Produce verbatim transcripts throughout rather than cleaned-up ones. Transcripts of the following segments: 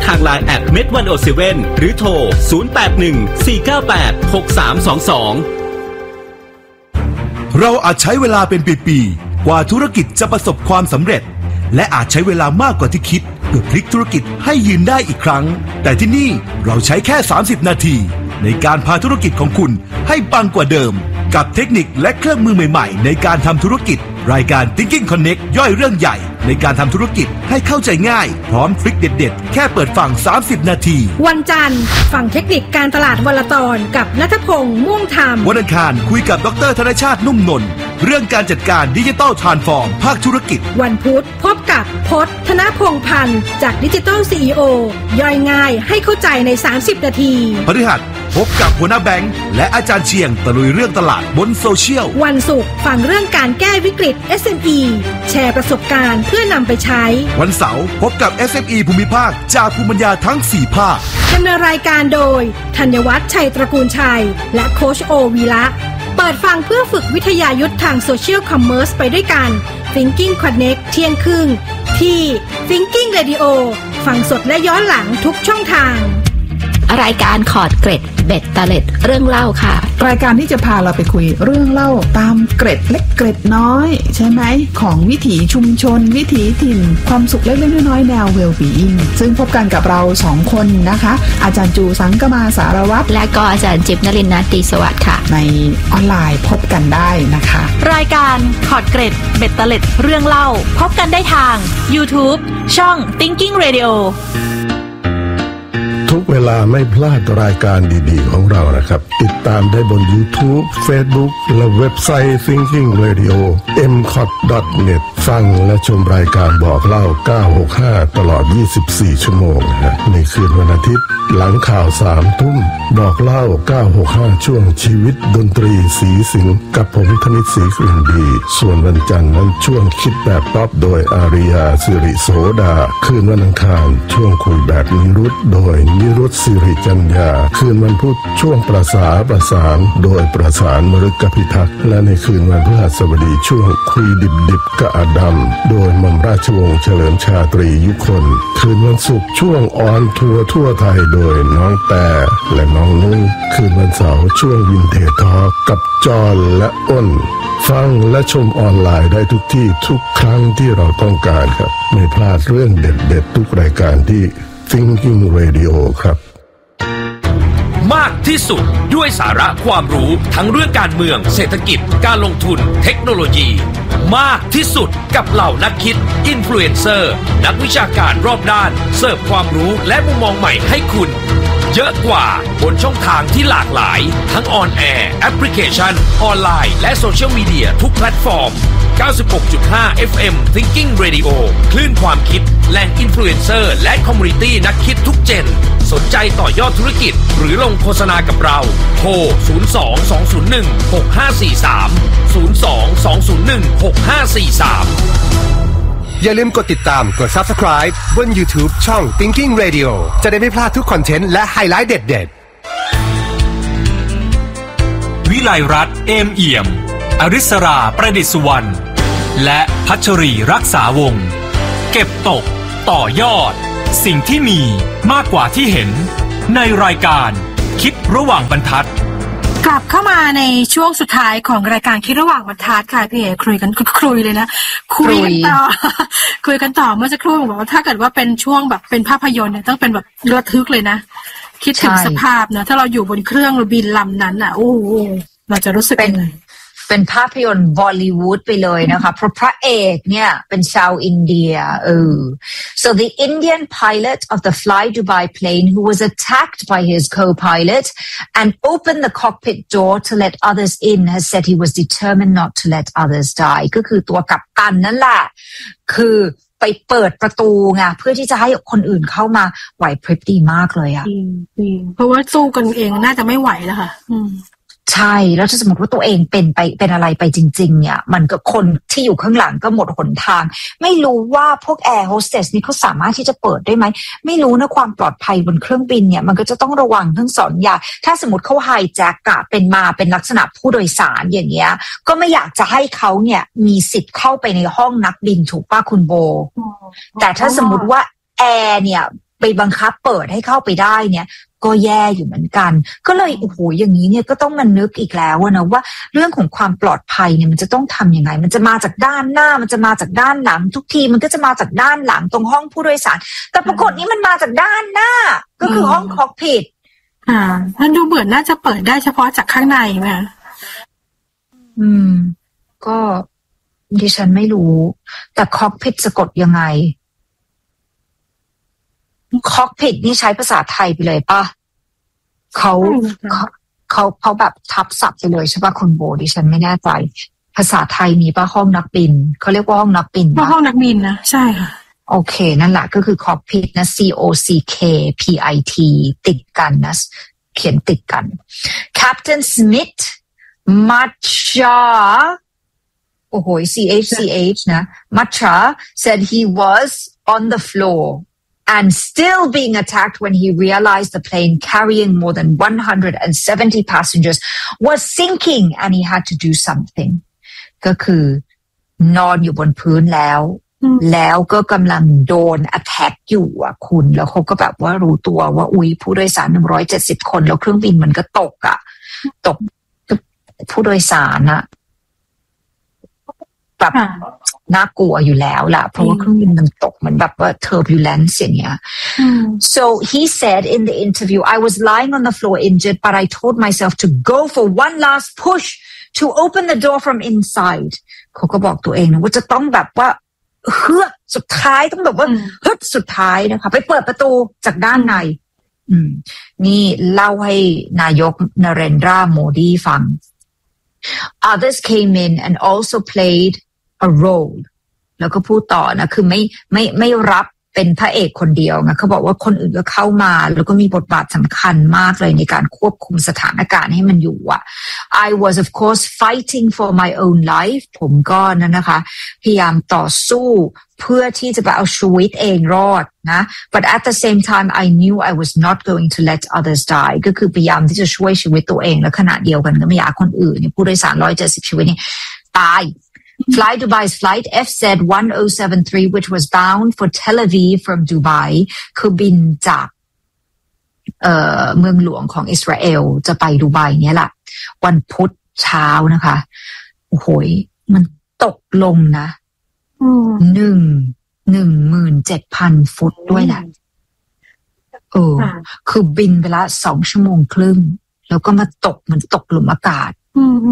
ทางไลน์ แอท เมด หนึ่งศูนย์เจ็ด หรือโทรศูนย์ แปด หนึ่ง สี่ เก้า แปด หก สาม สอง สองเราอาจใช้เวลาเป็นปีๆกว่าธุรกิจจะประสบความสำเร็จและอาจใช้เวลามากกว่าที่คิดเพื่อพลิกธุรกิจให้ยืนได้อีกครั้งแต่ที่นี่เราใช้แค่สามสิบนาทีในการพาธุรกิจของคุณให้ปังกว่าเดิมกับเทคนิคและเครื่องมือใหม่ๆในการทำธุรกิจรายการ Thinking Connect ย่อยเรื่องใหญ่ในการทำธุรกิจให้เข้าใจง่ายพร้อมทริคเด็ดๆแค่เปิดฟังสามสิบนาทีวันจันทร์ฟังเทคนิคการตลาดวันละตอนกับณัฐพงษ์ม่วงธรรมวันอังคารคุยกับดร.ธนชาตินุ่มนนท์เรื่องการจัดการดิจิทัลทรานส์ฟอร์มภาคธุรกิจวันพุธพบกับพจน์ธนพงษ์พันธ์จากดิจิทัล ซี อี โอ ย่อยง่ายให้เข้าใจในสามสิบนาทีพฤหัสพบกับหัวหน้าแบงค์และอาจารย์เชียงตะลุยเรื่องตลาดบนโซเชียลวันศุกร์ฟังเรื่องการแก้วิกฤต เอส เอ็ม อี แชร์ประสบการณ์เพื่อนำไปใช้วันเสาร์พบกับ เอส เอ็ม อี ภูมิภาคจากภูมิปัญญาทั้งสี่ภาคดำเนินรายการโดยธัญวัฒน์ชัยตระกูลชัยและโค้ชโอวีระเปิดฟังเพื่อฝึกวิทยายุทธทางโซเชียลคอมเมอร์สไปด้วยกัน Thinking Connect เที่ยงครึ่งที่ Thinking Radio ฟังสดและย้อนหลังทุกช่องทางรายการขอดเกร็ดเบ็ดตะเล็ดเรื่องเล่าค่ะรายการที่จะพาเราไปคุยเรื่องเล่าตามเกร็ดเล็กเกร็ดน้อยใช่ไหมของวิถีชุมชนวิถีถิ่นความสุขเล็กๆน้อยๆแนว well-being ซึ่งพบกันกับเราสองคนนะคะอาจารย์จูสังกมาสารวัตรและก็อาจารย์จิ๊บนฤนทร์ ตรีสวัสดิ์ค่ะในออนไลน์พบกันได้นะคะรายการขอดเกร็ดเบ็ดตะเล็ดเรื่องเล่าพบกันได้ทาง YouTube ช่อง Thinking Radio ทุกเวลาไม่พลาดรายการดีๆของเรานะครับติดตามได้บน YouTube Facebook และเว็บไซต์ Thinking Radio เอ็ม ซี โอ ที ดอท เน็ต ฟังและชมรายการบอกเล่าเก้าหกห้าตลอดยี่สิบสี่ชั่วโมงนะในคืนวันอาทิตย์หลังข่าวสามทุ่มบอกเล่าเก้าหกห้าช่วงชีวิตดนตรีสีสิงกับผมธนิตศรีกลิ่นดีส่วนวันจันทร์นั้นช่วงคิดแบบป๊อปโดยอาริยาสิริโสดาคืนวันอังคารช่วงคุยแบบนิรุตโดยนิรุตสิริจัญญาคืนวันพุธช่วงประสาประสานโดยประสานมฤกพิทักษ์และในคืนวันพฤหัสบดีช่วงคุยดิบดิบกะอดัมโดยหม่อมราชวงศ์เฉลิมชาตรียุคนคืนวันศุกร์ช่วงออนทัวร์ทั่วไทยโดยน้องแต่และน้องนุ่งคืนวันเสาร์ช่วงวินเทจทอล์กกับจอห์นและอ้นฟังและชมออนไลน์ได้ทุกที่ทุกครั้งที่เราต้องการครับไม่พลาดเรื่องเด็ดๆทุกรายการที่ Thinking Radio ครับมากที่สุดด้วยสาระความรู้ทั้งเรื่องการเมืองเศรษฐกิจการลงทุนเทคโนโลยีมากที่สุดกับเหล่านักคิดอินฟลูเอนเซอร์นักวิชาการรอบด้านเสิร์ฟความรู้และมุมมองใหม่ให้คุณเยอะกว่าบนช่องทางที่หลากหลายทั้งออนแอร์แอปพลิเคชันออนไลน์และโซเชียลมีเดียทุกแพลตฟอร์ม เก้าสิบหกจุดห้า เอฟ เอ็ม Thinking Radio คลื่นความคิดแหล่งอินฟลูเอนเซอร์และคอมมูนิตี้นักคิดทุกเจนสนใจต่อยอดธุรกิจหรือลงโฆษณากับเราโทรศูนย์ สอง สอง ศูนย์ หนึ่ง หก ห้า สี่ สาม ศูนย์ สอง สอง ศูนย์ หนึ่ง หก ห้า สี่ สามอย่าลืมกดติดตามกด Subscribe บน YouTube ช่อง Thinking Radio จะได้ไม่พลาดทุกคอนเทนต์และไฮไลท์เด็ดๆวิไลรัตน์เอมเอี่ยมอริศราประดิษฐ์สุวรรณและพัชรีรักษาวงศ์เก็บตกต่อยอดสิ่งที่มีมากกว่าที่เห็นในรายการคิดระหว่างบรรทัดกลับเข้ามาในช่วงสุดท้ายของรายการคิดระหว่างบรรทัดค่ะพี่เอ๋คุยกันคุยเลยนะคุยกันต่อคุยกันต่อเมื่อสักครู่บอกว่าถ้าเกิดว่าเป็นช่วงแบบเป็นภาพยนตร์เนี่ยต้องเป็นแบบระทึกเลยนะคิดถึงสภาพเนอะถ้าเราอยู่บนเครื่องหรือบินลำนั้นอ่ะโอ้โหเราจะรู้สึกยังไงเป็นภาพยนตร์บอลลีวูดไปเลยนะคะเพราะพระเอกเนี่ยเป็นชาวอินเดียเออ so the Indian pilot of the Fly Dubai plane who was attacked by his co-pilot and opened the cockpit door to let others in has said he was determined not to let others die ก็คือตัวกัปตันนั่นแหละคือไปเปิดประตูไงเพื่อที่จะให้คนอื่นเข้ามาไหวพริบดีมากเลยอ่ะเพราะว่าสู้กันเองน่าจะไม่ไหวแล้วค่ะอืมใช่แล้วถ้าสมมติว่าตัวเองเป็นไปเป็นอะไรไปจริงๆเนี่ยมันก็คนที่อยู่ข้างหลังก็หมดหนทางไม่รู้ว่าพวกแอร์โฮสเตสนี่เขาสามารถที่จะเปิดได้ไหมไม่รู้นะความปลอดภัยบนเครื่องบินเนี่ยมันก็จะต้องระวังทั้งสองอย่างถ้าสมมติเขาไฮแจ็คกะเป็นมาเป็นลักษณะผู้โดยสารอย่างเงี้ยก็ไม่อยากจะให้เขาเนี่ยมีสิทธิ์เข้าไปในห้องนักบินถูกป่ะคุณโบแต่ถ้าสมมติว่าแอร์เนี่ยไปบังคับเปิดให้เข้าไปได้เนี่ยก็แย่อยู่เหมือนกันก็เลยโอ้โหอย่างนี้เนี่ยก็ต้องมานึกอีกแล้วนะว่าเรื่องของความปลอดภัยเนี่ยมันจะต้องทำยังไงมันจะมาจากด้านหน้ามันจะมาจากด้านหลังทุกทีมันก็จะมาจากด้านหลังตรงห้องผู้โดยสารแต่ปรากฏนี้มันมาจากด้านหน้าก็คือห้องคอกพิทอ่ามันดูเหมือนน่าจะเปิดได้เฉพาะจากข้างในไหมอืมก็ดิฉันไม่รู้แต่คอกพิทสะกดยังไงคอกพิทนี่ใช้ภาษาไทยไปเลยป่ะเขาเขาเขาเขาแบบทับศัพท์ไปเลยใช่ป่ะคุณโบดิฉันไม่แน่ใจภาษาไทยมีป่ะห้องนักบินเขาเรียกว่าห้องนักบินป่ะห้องนักบินนะใช่ค่ะโอเคนั่นแหละก็คือคอกพิทนะ C O C K P I T ติดกันนะเขียนติดกัน Captain Smith Matchaโอ้โห C H C H นะ Matcha said he was on the floor and still being attacked when he realized the plane carrying more than one hundred seventy passengers was sinking and he had to do something ก็คือนอนอยู่บนพื้นแล้วแล้วก็กำลังโดน attack อยู่อ่ะคุณแล้วเขาก็แบบว่ารู้ตัวว่าอุ๊ยผู้โดยสารหนึ่งร้อยเจ็ดสิบคนแล้วเครื่องบินมันก็ตกอ่ะตกผู้โดยสารอ่ะแบบน่ากลัวอยู่แล้วล่ะเพราะว่าเครื่องบินมันตกเหมือนแบบว่า turbulence อย่างเงี้ย so he said in the interview I was lying on the floor injured but I told myself to go for one last push to open the door from inside เขาก็บอกตัวเองนะว่าจะต้องแบบว่าเฮือกสุดท้ายต้องแบบว่าเฮือกสุดท้ายนะคะไปเปิดประตูจากด้านในอืมนี่เล่าให้นายกนเรนทราโมดีฟัง others came in and also played a role แล้วก็พูดต่อนะคือไม่ไม่ไม่รับเป็นพระเอกคนเดียวนะเขาบอกว่าคนอื่นก็เข้ามาแล้วก็มีบทบาทสำคัญมากเลยในการควบคุมสถานการณ์ให้มันอยู่อ่ะ I was of course fighting for my own life ผมก็นั่นนะคะพยายามต่อสู้เพื่อที่จะไปเอาชีวิตเองรอดนะ but at the same time I knew I was not going to let others die ก็คือพยายามที่จะช่วยชีวิตตัวเองและขณะเดียวกันก็ไม่อยากคนอื่นเนี่ยผู้โดยสารหนึ่งร้อยเจ็ดสิบชีวิตนี่ตายFly Dubai's flight F Z one oh seven three which was bound for Tel Aviv from Dubai คือบินจากเอ่อเมืองหลวงของอิสราเอลจะไปดูไบเนี่ยแหละวันพุธเช้านะคะโอ้โหมันตกลงนะหนึ่งหนึ่งหมื่นเจ็ดพันฟุตด้วยแหละเออคือบินไปละสองชั่วโมงครึ่งแล้วก็มาตกมันตกหลุมอากาศ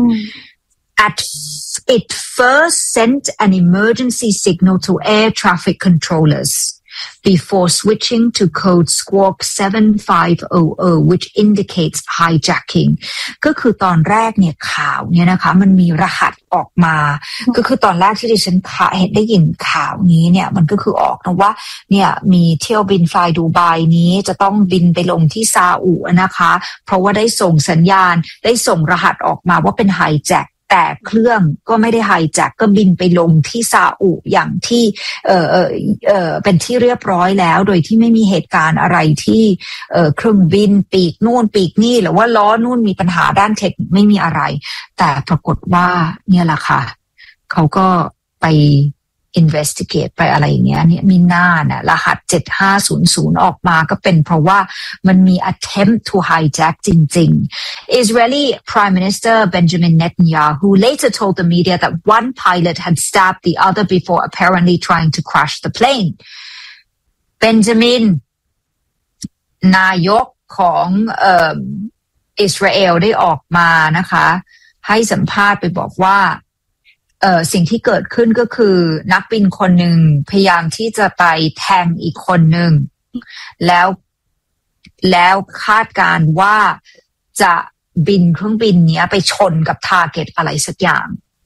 At it first sent an emergency signal to air traffic controllers before switching to code squawk seven five hundred which indicates hijacking ก็คือตอนแรกเนี่ยข่าวเนี่ยนะคะมันมีรหัสออกมาก็คือตอนแรกที่ดิฉันเห็นได้ยินข่าวนี้เนี่ยมันก็คือออกนะว่าเนี่ยมีเที่ยวบินไฟล์ดูไบนี้จะต้องบินไปลงที่ซาอุนะคะเพราะว่าได้ส่งสัญญาณได้ส่งรหัสออกมาว่าเป็นไฮแจ็คแต่เครื่องก็ไม่ได้ไฮแจ็คก็บินไปลงที่ซาอุอย่างที่เอ่อเอ่อเอ่อเป็นที่เรียบร้อยแล้วโดยที่ไม่มีเหตุการณ์อะไรที่เอ่อเครื่องบินปีกนู่นปีกนี่หรือว่าล้อนู่นมีปัญหาด้านเทคนิคไม่มีอะไรแต่ปรากฏว่าเนี่ยแหละค่ะเขาก็ไปinvestigate ไปอะไรอย่างเงี้ยเนี่ยมีหน้าน่ะรหัสเจ็ดห้าศูนย์ศูนย์ออกมาก็เป็นเพราะว่ามันมี attempt to hijack จริงๆ Israeli Prime Minister Benjamin Netanyahu later told the media that one pilot had stabbed the other before apparently trying to crash the plane Benjamin นายกของเอ่ออิสราเอลได้ออกมานะคะให้สัมภาษณ์ไปบอกว่าเอ่อสิ่งที่เกิดขึ้นก็คือนักบินคนหนึ่งพยายามที่จะไปแทงอีกคนหนึ่งแล้วแล้วคาดการว่าจะบินเครื่องบินเนี้ยไปชนกับทาร์เก็ตอะไรสักอย่าง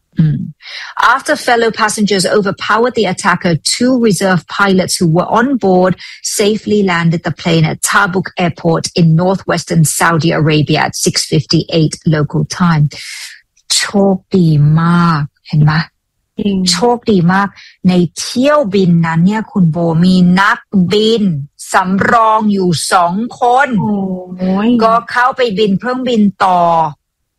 After fellow passengers overpowered the attacker, two reserve pilots who were on board safely landed the plane at Tabuk Airport in northwestern Saudi Arabia at six fifty-eight local time. โชคดีมากเห็นไหมโชคดีมากในเที่ยวบินนั้นเนี่ยคุณโบมีนักบินสำรองอยู่สองคนก็เข้าไปบินเครื่องบินต่อ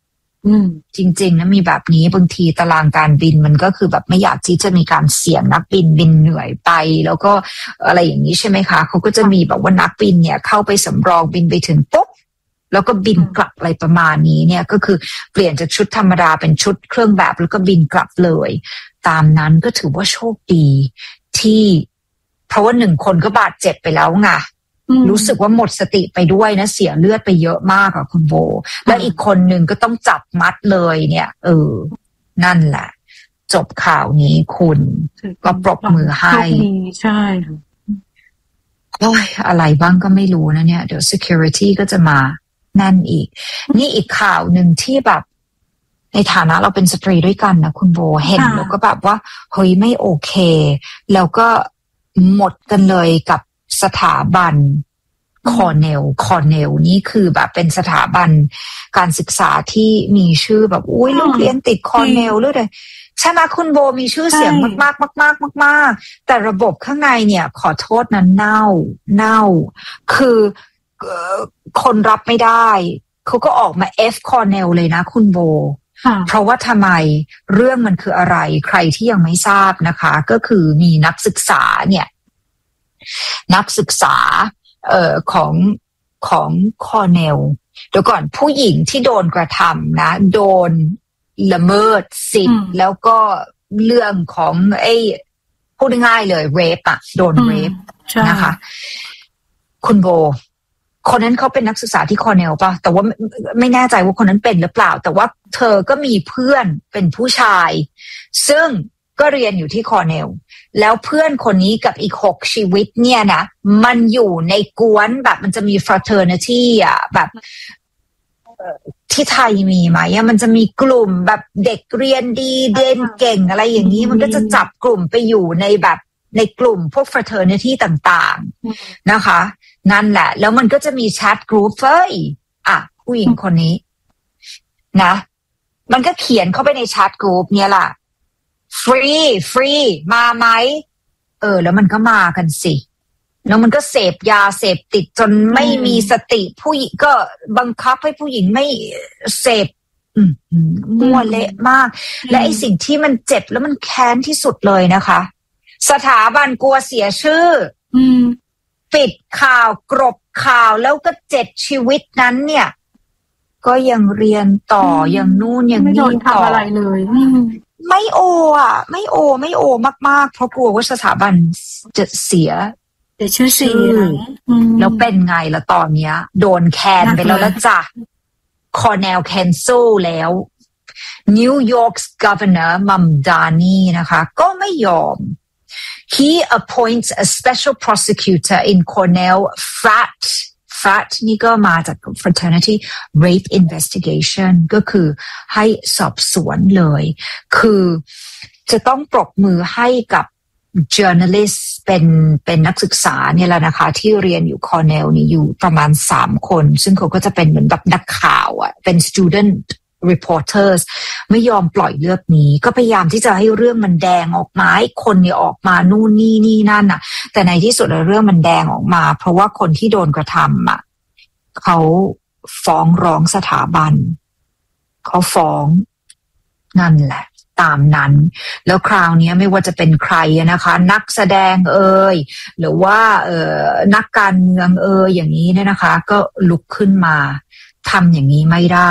อืมจริงๆนะมีแบบนี้บางทีตารางการบินมันก็คือแบบไม่อยากที่จะมีการเสี่ยงนักบินบินเหนื่อยไปแล้วก็อะไรอย่างนี้ใช่ไหมคะเขาก็จะมีแบบว่านักบินเนี่ยเข้าไปสำรองบินไปถึงปุ๊บแล้วก็บินกลับอะไรประมาณนี้เนี่ยก็คือเปลี่ยนจากชุดธรรมดาเป็นชุดเครื่องแบบแล้วก็บินกลับเลยตามนั้นก็ถือว่าโชคดีที่เพราะว่าหนึ่งคนก็บาดเจ็บไปแล้วไงรู้สึกว่าหมดสติไปด้วยนะเสียเลือดไปเยอะมากอะคุณโบแล้วอีกคนหนึ่งก็ต้องจับมัดเลยเนี่ยเออนั่นแหละจบข่าวนี้คุณก็ปรบมือให้ใช่โอ้ยอะไรบ้างก็ไม่รู้นะเนี่ยเดี๋ยว security ก็จะมานั่นอีกนี่อีกข่าวหนึ่งที่แบบในฐานะเราเป็นสตรีด้วยกันนะคุณโบเห็นแล้วก็แบบว่าเฮ้ยไม่โอเคแล้วก็หมดกันเลยกับสถาบันคอร์เนลคอร์เนลนี่คือแบบเป็นสถาบันการศึกษาที่มีชื่อแบบอุ้ยลูกเรียนติดคอร์เนลเลยใช่ไหมคุณโบมีชื่อเสียงมากๆมากๆมากๆแต่ระบบข้างในเนี่ยขอโทษนะเน่าเน่าคือคนรับไม่ได้เขาก็ออกมา F คอร์เนลเลยนะคุณโบเพราะว่าทำไมเรื่องมันคืออะไรใครที่ยังไม่ทราบนะคะก็คือมีนักศึกษาเนี่ยนักศึกษาเอ่อของของคอร์เนลเดี๋ยวก่อนผู้หญิงที่โดนกระทำนะโดนละเมิดสิทธิ์แล้วก็เรื่องของไอ้พูดง่ายๆเลยเรปอะโดนเรปนะคะคุณโบคนนั้นเขาเป็นนักศึกษาที่คอร์เนลป่ะแต่ว่าไม่แน่ใจว่าคนนั้นเป็นหรือเปล่าแต่ว่าเธอก็มีเพื่อนเป็นผู้ชายซึ่งก็เรียนอยู่ที่คอร์เนลแล้วเพื่อนคนนี้กับอีกหกชีวิตเนี่ยนะมันอยู่ในกวนแบบมันจะมี fraternity อ่ะแบบที่ไทยมีไหมมันจะมีกลุ่มแบบเด็กเรียนดีเรียนเก่งอะไรอย่างนี้มันก็จะจับกลุ่มไปอยู่ในแบบในกลุ่มพวก fraternity ต่างๆนะคะนั่นแหละแล้วมันก็จะมีแชทกรุ๊ปเฟ้ยอ่ะผู้หญิงคนนี้นะมันก็เขียนเข้าไปในแชทกรุ๊ปเนี่ยล่ะฟรีฟรีมาไหมเออแล้วมันก็มากันสิแล้วมันก็เสพยาเสพติดจนไม่มีสติผู้หญิงก็บังคับให้ผู้หญิงไม่เสพมั่วเละมากและไอ้สิ่งที่มันเจ็บแล้วมันแค้นที่สุดเลยนะคะสถาบันกลัวเสียชื่อปิดข่าวกรบข่าวแล้วก็เจ็ดชีวิตนั้นเนี่ยก็ยังเรียนต่ออย่างนู่นอย่างนี้ต่ออะไรเลยไม่โออ่ะไม่โอไม่โอมากๆเพราะกลัวว่าสถาบันจะเสียเสียชื่อเสียงแล้วเป็นไงล่ะตอนเนี้ยโดนแคนไปแล้วละจ้ะคอร์เนลแคนเซิลแล้วนิวยอร์กส์กัฟเวอร์เนอร์มัมดานีนะคะก็ไม่ยอมHe appoints a special prosecutor in Cornell frat frat นี่ก็มาจาก fraternity rape investigation ก็คือให้สอบสวนเลยคือจะต้องปรบมือให้กับ journalist เป็นเป็นนักศึกษาเนี่ยแหละนะคะที่เรียนอยู่ Cornell นี่อยู่ประมาณสามคนซึ่งเขาก็จะเป็นเหมือนแบบนักข่าวอ่ะเป็น student reporters ไม่ยอมปล่อยเรื่องนี้ก็พยายามที่จะให้เรื่องมันแดงออกมาให้คนเนี่ยออกมานู่นนี่นี่นั่นน่ะแต่ในที่สุดเรื่องมันแดงออกมาเพราะว่าคนที่โดนกระทำอ่ะเขาฟ้องร้องสถาบันเขาฟ้องนั่นแหละตามนั้นแล้วคราวนี้ไม่ว่าจะเป็นใครนะคะนักแสดงเอ่ยหรือว่าเอ่อนักการเมืองเอ่ยอย่างนี้เนี่ยนะคะก็ลุกขึ้นมาทำอย่างนี้ไม่ได้